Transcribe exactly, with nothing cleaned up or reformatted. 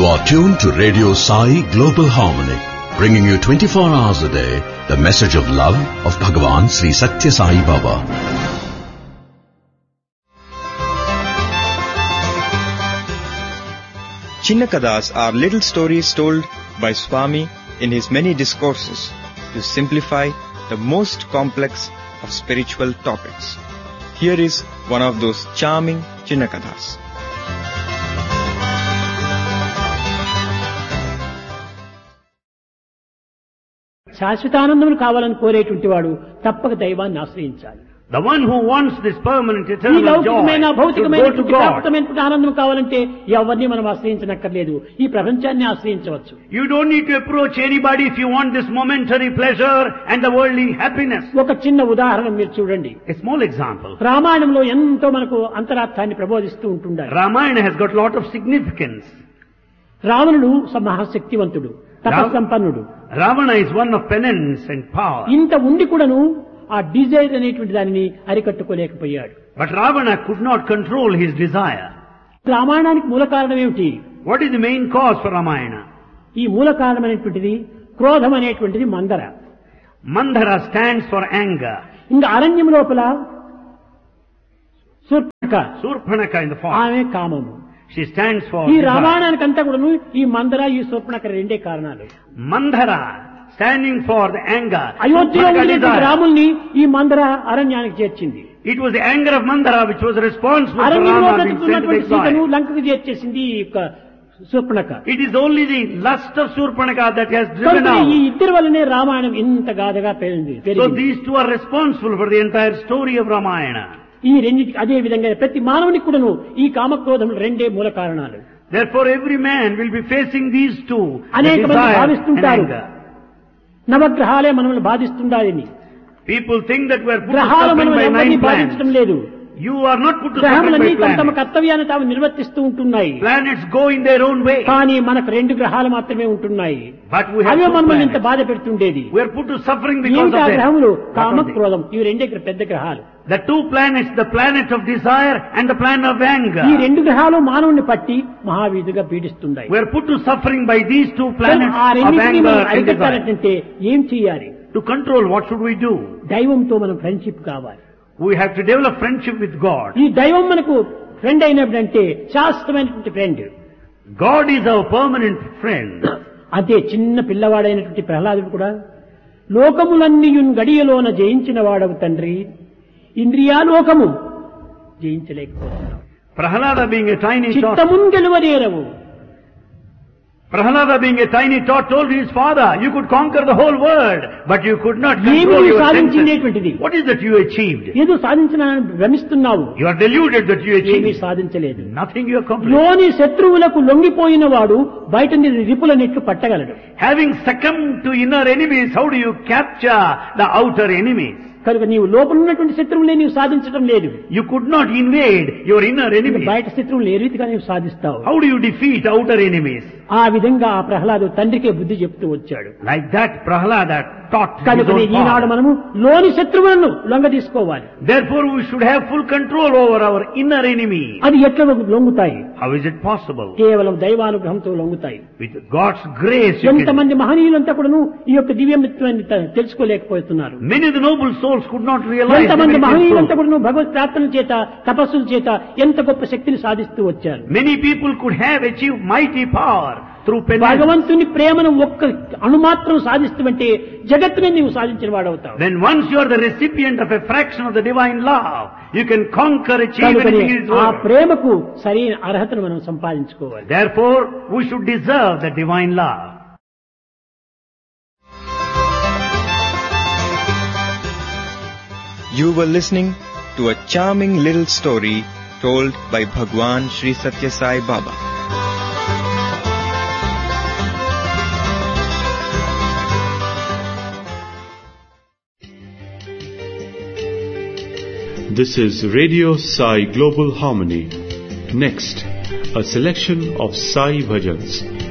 You are tuned to Radio Sai Global Harmony, bringing you twenty-four hours a day the message of love of Bhagavan Sri Satya Sai Baba. Chinnakathas are little stories told by Swami in his many discourses to simplify the most complex of spiritual topics. Here is one of those charming Chinnakathas. శాశ్వతానందమును కావాలని కోరేటువంటి వాడు తప్పక దైవాన్ని ఆశ్రయించాలి. The one who wants this permanent ఈ eternal joy లౌకికమైన should go to భౌతికమైన God. ప్రాప్తమైన ఆనందం కావాలంటే ఎవరిని మనం ఆశ్రయించనక్కర్లేదు, ఈ ప్రపంచాన్ని ఆశ్రయించవచ్చు. You don't need to approach anybody if you want this momentary pleasure and the worldly happiness. ఒక చిన్న ఉదాహరణ మీరు చూడండి. A small example. రామాయణంలో ఎంతో మనకు అంతరార్థాన్ని ప్రబోధిస్తూ ఉంటుండాలి. Ramayana has got a lot of significance. రావణుడు మహాశక్తివంతుడు, తపస్సంపన్నుడు. Ravana is one of penance and power. ఇంత ఉండి కూడాను ఆ డిజైర్ అనేటువంటి దానిని అరికట్టుకోలేకపోయాడు. But Ravana could not control his desire. రామాయణానికి మూల కారణం ఏమిటి? What is the main cause for Ramayana? ఈ మూల కారణమైనటువంటిది క్రోధం అనేటువంటిది మందర. Mandhara stands for anger. ఇంకా అరణ్యం లోపల Shurpanakha, Surpanaka in the forest. ఆమె కామము. She stands for ఈ desire. రామాయణానికి అంతా కూడాను ఈ మందర ఈ శూర్పణఖ రెండే కారణాలు. Mandhara standing for the anger. అయోధ్యలో Surpanaka ఉండేటువంటి desire. రాముల్ని ఈ మందర అరణ్యానికి చేర్చింది. It was the anger of Mandhara which was responsible for అరణ్యంలో Rama being sent to బ్రతుకుతున్నటువంటి సీతను exile. లంకకు చేర్చేసింది ఈ యొక్క Shurpanakha. It is only the lust of Surpanaka that has driven కనుక ఈ out. ఇద్దరి వల్లనే రామాయణం ఇంత గాథగా పెరిగింది. So these two are responsible for the entire story of Ramayana. ఈ రెండింటికి అదే విధంగా ప్రతి మానవునికి కూడాను ఈ కామక్రోధములు రెండే మూల కారణాలు. Therefore every man will be facing these two, the అనేక మంది desire and భావిస్తుంటారు anger. నవగ్రహాలే మనల్ని బాధిస్తుండాలని. People think that we are put to గ్రహాలు suffering మనల్ని by ఎవరిని nine బాధించడం planets. లేదు. You are not put to suffering గ్రహములన్నీ by తమ తమ planets. కర్తవ్యాన్ని తాము నిర్వర్తిస్తూ ఉంటున్నాయి. Planets go in their own way. కానీ మనకు రెండు గ్రహాలు మాత్రమే ఉంటున్నాయి. But we have away two మనల్ని ఇంత planets. బాధ పెడుతుండేది. We are put to suffering because ఏమిటి of ఆ them. గ్రహములు? What are comma they? క్రోధం, ఇవి రెండే పెద్ద గ్రహాలు. The two planets, the planet of desire and the planet of anger. ఈ రెండు గ్రహాలు మానవుని పట్టి మహావీధిగా పీడిస్తున్నాయి. We are put to suffering by these two planets ఆ of రెండింటినీ anger మనం and desire. అరికట్టాలంటే ఏం చేయాలి? To control, what should we do? దైవంతో మనం ఫ్రెండ్షిప్ కావాలి. We have to develop friendship with God. ఈ దైవం మనకు ఫ్రెండ్ అయినప్పుడంటే శాశ్వతమైనటువంటి friend. God is our permanent friend. అదే చిన్న పిల్లవాడైనటువంటి ప్రహ్లాదుడు కూడా లోకములన్నీ గడియలోన జయించిన వాడవు తండ్రి, ఇంద్రియాలోకము జయించలేకపోతున్నావు. Prahalada being a tiny tot, చిత్తమున్ గెలువనేరవు. Prahalada being a tiny tot told his father, you could conquer the whole world, but you could not ఏమి control నువ్వు your senses. సాధించినటువంటిది? What is that you achieved? ఏదో సాధించినానని భ్రమిస్తున్నావు. You are deluded that you ఏమీ achieved. సాధించలేదు. Nothing you accomplished. లోని శత్రువులకు లొంగిపోయిన వాడు బయట రిపుల నెట్లు పట్టగలడు. Having succumbed to inner enemies, how do you capture the outer enemies? కనుక నీవు లోపల ఉన్నటువంటి శత్రువులే నీవు సాధించడం లేదు. You could not invade your inner enemies. బయట శత్రువులు ఏ రీతిగా నీవు సాధిస్తావు? How do you defeat outer enemies? ఆ విధంగా ఆ ప్రహ్లాదు తండ్రికే బుద్ధి చెప్తూ వచ్చాడు. Like that, Prahalada taught his కనుక own ఈనాడు father. మనము లోని శత్రువులను లొంగ తీసుకోవాలి. Therefore, we should have full control over our inner enemy. అది ఎట్లా లొంగుతాయి? How is it possible? కేవలం దైవానుగ్రహంతో లొంగుతాయి. With God's grace, you can. ఎంతమంది మహనీయులంతా కూడాను ఈ యొక్క దివ్యమిత్వాన్ని త- తెలుసుకోలేకపోతున్నారు. Many of the noble souls could not realize the ఎంతమంది benefits మహనీయులంతా of- కూడాను భగవత్ ప్రార్థన చేత తపస్సుల చేత ఎంత గొప్ప శక్తిని సాధిస్తూ వచ్చారు. Many people could have achieved mighty power through penance. భగవంతుని ప్రేమను ఒక్క అణుమాత్రం సాధిస్తుంటే జగత్తునే నీవు సాధించిన వాడవుతావు. Then once you are the recipient of a fraction of the divine love, you can conquer, achieve కనుకనే anything in this ఆ world. ప్రేమకు సరైన అర్హతను మనం సంపాదించుకోవాలి. Therefore, we should deserve the divine love. You were listening to a charming little story told by Bhagwan Sri Satya Sai Baba. This is Radio Sai Global Harmony. Next, a selection of Sai Bhajans